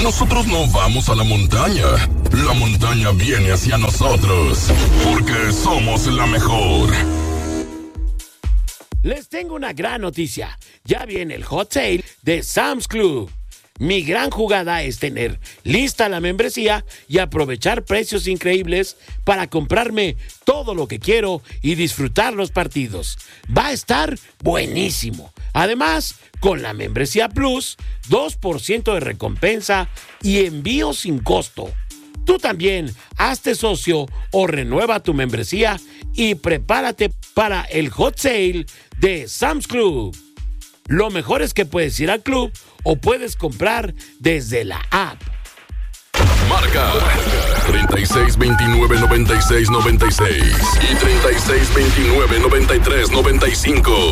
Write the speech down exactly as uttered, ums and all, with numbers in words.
Nosotros no vamos a la montaña. La montaña viene hacia nosotros. Porque somos la mejor. Les tengo una gran noticia. Ya viene el Hot Sale de Sam's Club. Mi gran jugada es tener lista la membresía y aprovechar precios increíbles para comprarme todo lo que quiero y disfrutar los partidos. Va a estar buenísimo. Además, con la membresía Plus, dos por ciento de recompensa y envío sin costo. Tú también, hazte socio o renueva tu membresía y prepárate para el Hot Sale de Sam's Club. Lo mejor es que puedes ir al club o puedes comprar desde la app. Marca treinta y seis veintinueve noventa y seis noventa y seis y treinta y seis veintinueve noventa y tres noventa y cinco.